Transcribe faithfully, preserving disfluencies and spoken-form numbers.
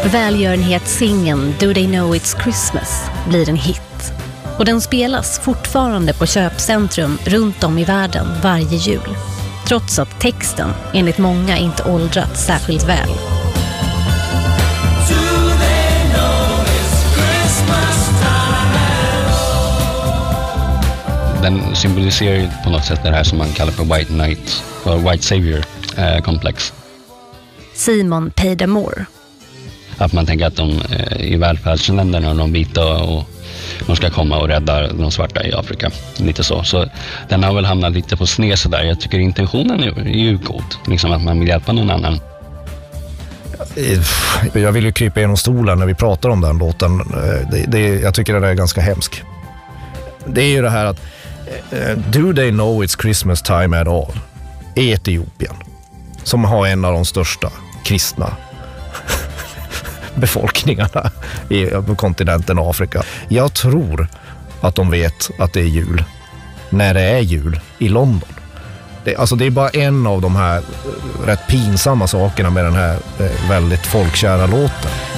Välgörenhetssingeln Do They Know It's Christmas blir en hit. Och den spelas fortfarande på köpcentrum runt om i världen varje jul. Trots att texten enligt många inte åldrats särskilt väl. Den symboliserar ju på något sätt det här som man kallar för White Knight och White Savior-komplex. Simon Peidemore. Att man tänker att de i välfärdsländerna och de vita och de ska komma och rädda de svarta i Afrika. Lite så. Så den har väl hamnat lite på sned så där. Jag tycker intentionen är ju god. Liksom att man vill hjälpa någon annan. Jag vill ju krypa igenom stolen när vi pratar om den låten. Det, det, jag tycker det är ganska hemskt. Det är ju det här att Do They Know It's Christmas Time at All i Etiopien, som har en av de största kristna befolkningarna i, på kontinenten Afrika. Jag tror att de vet att det är jul när det är jul i London. Det, alltså det är bara en av de här rätt pinsamma sakerna med den här väldigt folkkära låten.